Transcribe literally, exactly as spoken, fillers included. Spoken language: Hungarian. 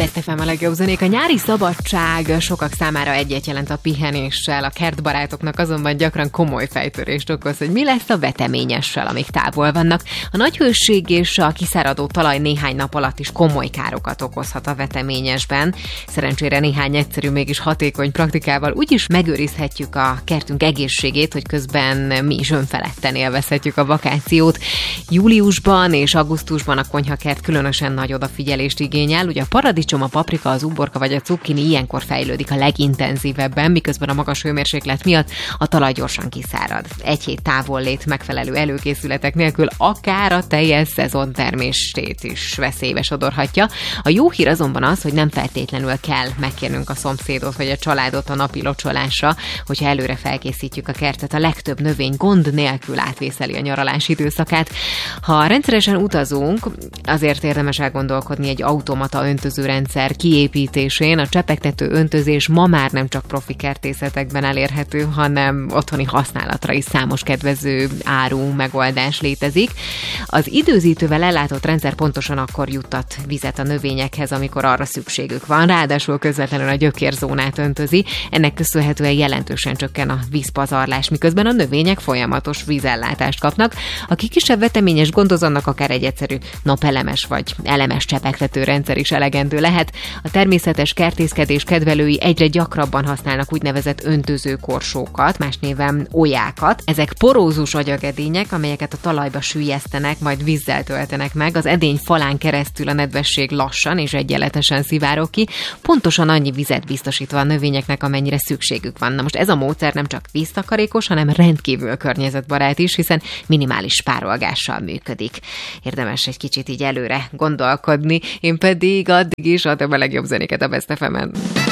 Best ef em a legjobb zenék. A nyári szabadság sokak számára egyet jelent a pihenéssel, a kertbarátoknak azonban gyakran komoly fejtörést okoz, hogy mi lesz a veteményessel, amik távol vannak. A nagy hőség és a kiszáradó talaj néhány nap alatt is komoly károkat okozhat a veteményesben. Szerencsére néhány egyszerű, mégis hatékony praktikával úgyis megőrizhetjük a kertünk egészségét, hogy közben mi is önfeledten élvezhetjük a vakációt. Júliusban és augusztusban a konyhakert különösen nagy odafigyelést igényel. Ugye a paradicsom, a paprika, az uborka vagy a cukkini ilyenkor fejlődik a legintenzívebben, miközben a magas hőmérséklet miatt a talaj gyorsan kiszárad. Egy hét távollét megfelelő előkészületek nélkül akár a teljes szezon termését is veszélybe sodorhatja. A jó hír azonban az, hogy nem feltétlenül kell megkérnünk a szomszédot vagy a családot a napi locsolásra, hogyha előre felkészítjük a kertet. A legtöbb növény gond nélkül átvészeli a nyaralás időszakát. Ha rendszeresen utazunk, azért érdemes elgondolkodni egy automata öntözőrendszer kiépítésén. A csepegtető öntözés ma már nem csak profi kertészetekben elérhető, hanem otthoni használatra is számos kedvező áru megoldás létezik. Az időzítővel ellátott rendszer pontosan akkor juttat vizet a növényekhez, amikor arra szükségük van, ráadásul közvetlenül a gyökérzónát öntözi. Ennek köszönhetően jelentősen csökken a vízpazarlás, miközben a növények folyamatos vízellátást kapnak. Aki kisebb veteményes gondoz, annak akár egy egyszerű napelemes vagy elemes csepegtető rendszer is elegendő lehet. A természetes kertészkedés kedvelői egyre gyakrabban használnak úgynevezett öntözőkorsókat, más néven olyákat. Ezek porózus agyagedények, amelyeket a talajba süllyesztenek, majd vízzel töltenek meg. Az edény falán keresztül a nedvesség lassan és egyenletesen szivárog ki, pontosan annyi vizet biztosítva a növényeknek, amennyire szükségük van. Na most ez a módszer nem csak víztakarékos, hanem rendkívül környezetbarát is, hiszen minimális spárolgással működik. Érdemes egy kicsit így előre gondolkodni, én pedig addig is adom a legjobb zenéket a Best ef emen.